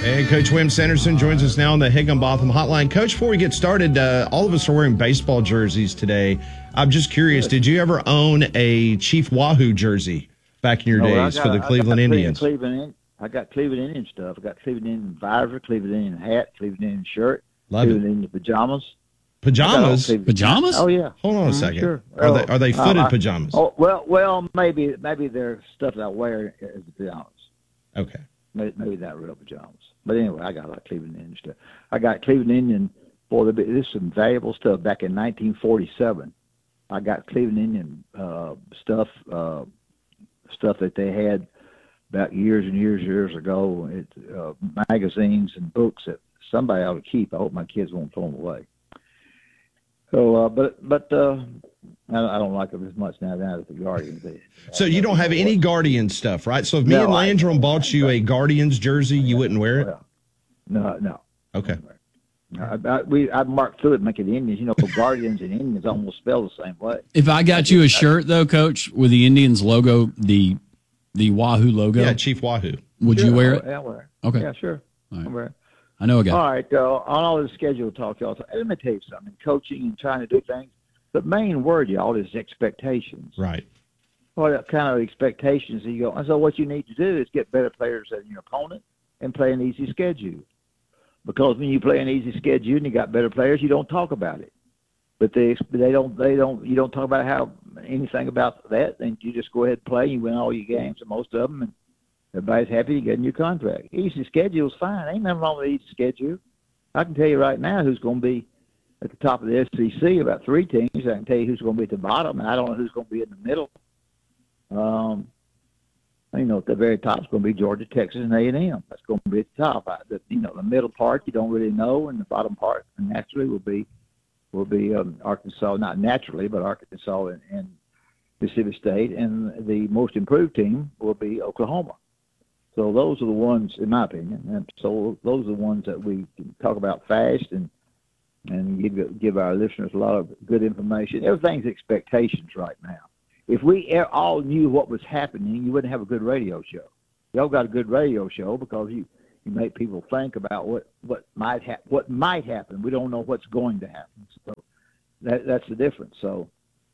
And Coach Wim Sanderson joins us now on the Higginbotham Hotline. Coach, before we get started, all of us are wearing baseball jerseys today. I'm just curious, did you ever own a Chief Wahoo jersey back in your days for the Cleveland Indians? I got Cleveland Indian stuff. I got Cleveland Indian visor, Cleveland Indian hat, Cleveland Indian shirt, Cleveland Indian pajamas. Pajamas? Pajamas? Oh, yeah. Hold on a second. Sure. Are they footed pajamas? Oh, well, maybe they're stuff that I wear as pajamas. Okay. Maybe not real pajamas. But anyway, I got like Cleveland Indian stuff. I got Cleveland Indian, this is some valuable stuff back in 1947. I got Cleveland Indian stuff that they had about years and years ago. Magazines and books that somebody ought to keep. I hope my kids won't throw them away. So, but I don't like them as much now as the Guardians. So you don't have any Guardians stuff, right? So if me and Landrum bought you a Guardians jersey, you wouldn't wear it? No. Okay. I marked through it making the Indians. You know, Guardians and Indians almost spell the same way. If I got you a shirt, though, Coach, with the Indians logo, the Wahoo logo. Yeah, Chief Wahoo. Would you wear it? Yeah, I'll wear it. Okay. Yeah, sure. All right. I'll wear it. I know a guy. All right. On all the schedule talk, y'all. Let me tell you something. Coaching and trying to do things, the main word, y'all, is expectations. Right. What kind of expectations do you go? And so what you need to do is get better players than your opponent and play an easy schedule. Because when you play an easy schedule and you got better players, you don't talk about it. But you don't talk about anything about that, and you just go ahead and play. You win all your games, and most of them, and everybody's happy you get a new contract. Easy schedule's fine. Ain't nothing wrong with easy schedule. I can tell you right now who's going to be at the top of the SEC, about 3 teams. I can tell you who's going to be at the bottom, and I don't know who's going to be in the middle. At the very top is going to be Georgia, Texas, and A&M. That's going to be at the top. The middle part you don't really know, and the bottom part naturally will be Arkansas. Not naturally, but Arkansas and Mississippi State, and the most improved team will be Oklahoma. So those are the ones, in my opinion, and so those are the ones that we can talk about fast and give our listeners a lot of good information. Everything's expectations right now. If we all knew what was happening, you wouldn't have a good radio show. Y'all got a good radio show because you make people think about what might happen. We don't know what's going to happen. So that's the difference. So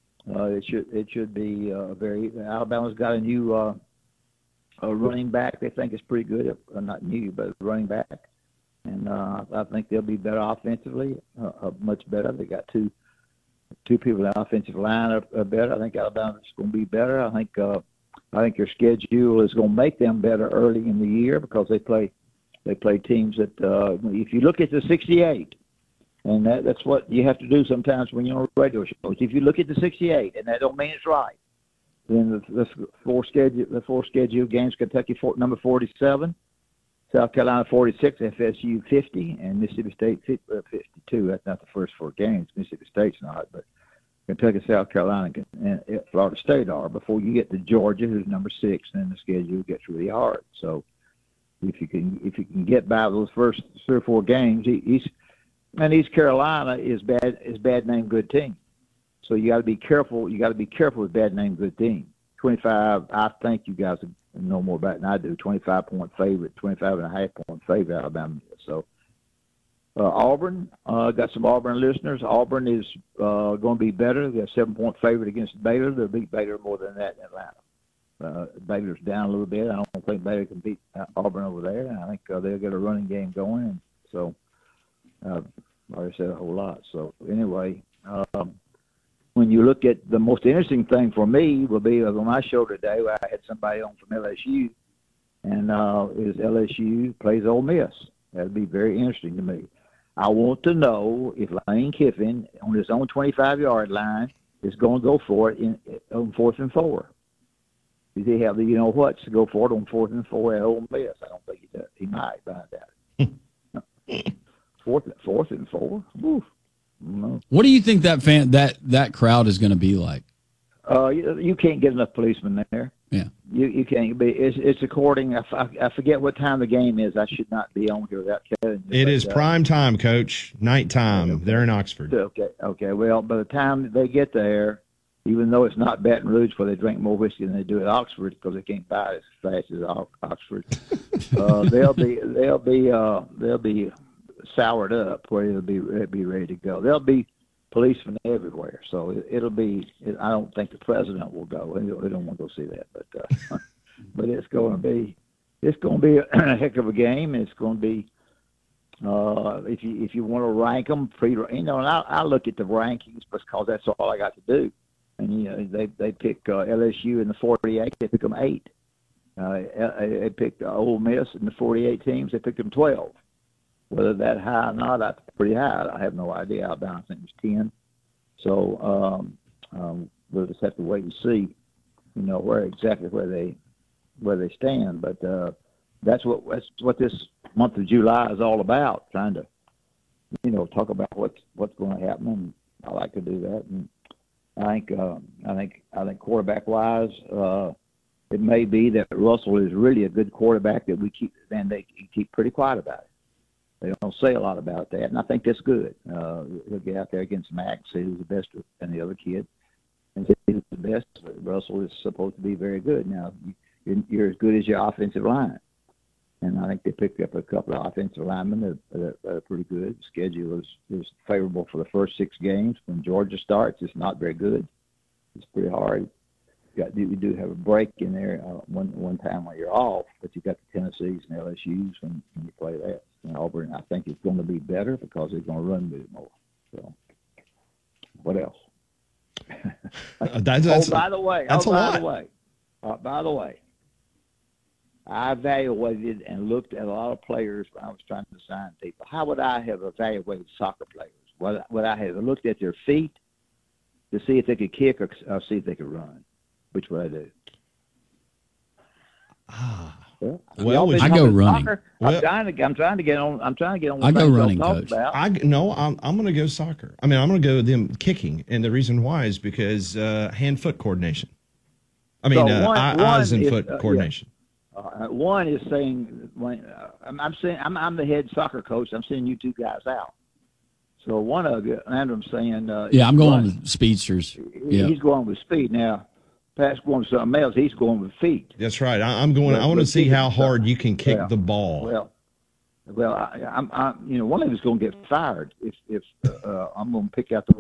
it should be very. Alabama's got a new running back. They think is pretty good. Not new, but running back. And I think they'll be better offensively, much better. They got two people in the offensive line are better. I think Alabama's going to be better. I think your schedule is going to make them better early in the year because they play teams that if you look at the 68, and that's what you have to do sometimes when you're on radio shows. If you look at the 68, and that don't mean it's right, then the four schedule games: Kentucky number 47. South Carolina 46, FSU 50, and Mississippi State 52. That's not the first 4 games. Mississippi State's not, but Kentucky, South Carolina, and Florida State are. Before you get to Georgia, who's number 6, then the schedule gets really hard. So if you can get by those first 3 or 4 games, East Carolina is bad name good team. So you got to be careful. You got to be careful with bad name good team. 25. I think you guys know more about it than I do. 25-point favorite, 25.5-point favorite, Alabama. So Auburn, got some Auburn listeners. Auburn is going to be better. They're a 7-point favorite against Baylor. They'll beat Baylor more than that in Atlanta. Baylor's down a little bit. I don't think Baylor can beat Auburn over there. I think they'll get a running game going. And so I already said a whole lot. So anyway, when you look at the most interesting thing for me will be on my show today, where I had somebody on from LSU, and is LSU plays Ole Miss. That'd be very interesting to me. I want to know if Lane Kiffin on his own 25-yard line is going to go for it on 4th and 4. Does he have the to go for it on 4th and 4 at Ole Miss? I don't think he does. He might, but I doubt it. 4th and 4. Oof. No. What do you think that crowd is going to be like? You can't get enough policemen there. Yeah, you can't be. It's according. I forget what time the game is. I should not be on here without telling you. It is prime time, Coach. Nighttime. Okay. They're in Oxford. Okay. Well, by the time they get there, even though it's not Baton Rouge where they drink more whiskey than they do at Oxford because they can't buy it as fast as Oxford. They'll be soured up where it'll be ready to go. There'll be policemen everywhere, so it'll be. I don't think the president will go. We don't want to go see that, but but it's going to be a heck of a game. It's going to be. If you want to rank them, and I look at the rankings because that's all I got to do. And they pick LSU in the 48. They pick them 8. They picked Ole Miss in the 48 teams. They picked them 12. Whether that high or not, that's pretty high. I have no idea. Alabama, I think, was 10. So we'll just have to wait and see, where they stand. But that's what this month of July is all about. Trying to, talk about what's going to happen. And I like to do that. And I think quarterback wise, it may be that Russell is really a good quarterback that they keep pretty quiet about it. They don't say a lot about that, and I think that's good. He'll get out there against Mac, see who's the best than the other kid, and see who's the best. Russell is supposed to be very good. Now, you're as good as your offensive line, and I think they picked up a couple of offensive linemen that are pretty good. The schedule is favorable for the first 6 games. When Georgia starts, it's not very good. It's pretty hard. You do have a break in there one time when you're off, but you got the Tennessees and LSUs when you play that. And Auburn, I think, is going to be better because they're going to run a bit more. So, what else? By the way, I evaluated and looked at a lot of players when I was trying to sign people. How would I have evaluated soccer players? Would I have looked at their feet to see if they could kick or see if they could run? Which would I do? Well, I go running. I'm trying to get on. I go running, Coach. I'm going to go soccer. I mean, I'm going to go them kicking, and the reason why is because hand-foot coordination. I mean, eyes and foot coordination. Yeah. One is saying, I'm the head soccer coach. I'm sending you 2 guys out. So one of you, Andrew's saying, I'm going with speedsters. He's going with speed now. Pat's going with something else. He's going with feet. That's right. I want to see how hard you can kick the ball. Well, I'm one of them is going to get fired if I'm going to pick out the